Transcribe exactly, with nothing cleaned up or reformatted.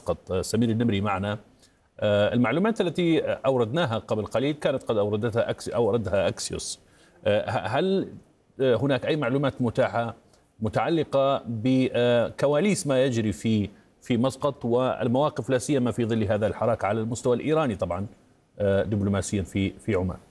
مسقط. سمير النمري معنا. المعلومات التي أوردناها قبل قليل كانت قد أوردتها أكس أوردها أكسيوس. هل هناك أي معلومات متاحة متعلقة بكواليس ما يجري في في مسقط والمواقف لا سيما في ظل هذا الحراك على المستوى الإيراني طبعا دبلوماسيا في في عمان؟